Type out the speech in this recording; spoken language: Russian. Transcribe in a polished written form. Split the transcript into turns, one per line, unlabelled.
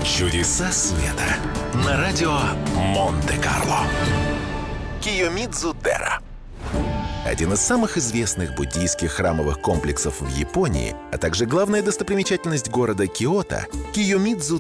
Чудеса света на радио Монте-Карло. Кийомидзу Терра. Один из самых известных буддийских храмовых комплексов в Японии, а также главная достопримечательность города Киото — Кийомидзу